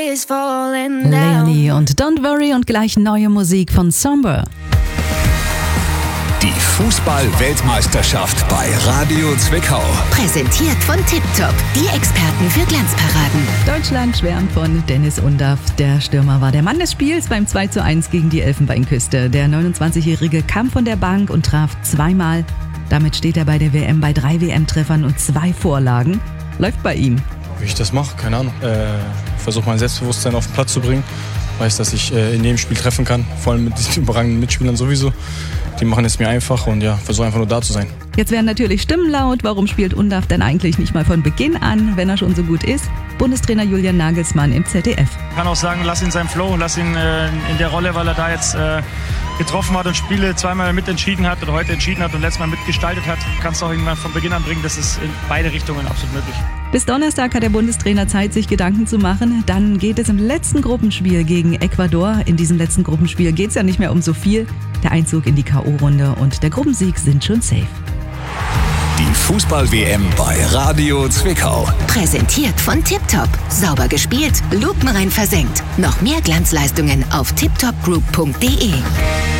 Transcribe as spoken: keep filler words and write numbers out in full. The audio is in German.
Leonie und Don't Worry und gleich neue Musik von Somber. Die Fußball-Weltmeisterschaft bei Radio Zwickau. Präsentiert von Tiptop, die Experten für Glanzparaden. Deutschland schwärmt von Dennis Undaff. Der Stürmer war der Mann des Spiels beim zwei zu eins gegen die Elfenbeinküste. Der neunundzwanzigjährige kam von der Bank und traf zweimal. Damit steht er bei der W M bei drei W M-Treffern und zwei Vorlagen. Läuft bei ihm. Wie ich das mache, keine Ahnung. Äh, versuche mein Selbstbewusstsein auf den Platz zu bringen. Weiß, dass ich äh, in jedem Spiel treffen kann, vor allem mit diesen überragenden Mitspielern sowieso. Die machen es mir einfach und ja, versuche einfach nur da zu sein. Jetzt werden natürlich Stimmen laut. Warum spielt Undaff denn eigentlich nicht mal von Beginn an, wenn er schon so gut ist? Bundestrainer Julian Nagelsmann im Z D F. Ich kann auch sagen, lass ihn seinen Flow, lass ihn äh, in der Rolle, weil er da jetzt äh, getroffen hat und Spiele zweimal mitentschieden hat oder heute entschieden hat und letztes Mal mitgestaltet hat. Kannst du auch irgendwann von Beginn an bringen. Das ist in beide Richtungen absolut möglich. Bis Donnerstag hat der Bundestrainer Zeit, sich Gedanken zu machen. Dann geht es im letzten Gruppenspiel gegen Ecuador. In diesem letzten Gruppenspiel geht es ja nicht mehr um so viel. Der Einzug in die K O-Runde und der Gruppensieg sind schon safe. Die Fußball-W M bei Radio Zwickau. Präsentiert von Tiptop. Sauber gespielt, lupenrein versenkt. Noch mehr Glanzleistungen auf tiptopgroup punkt de.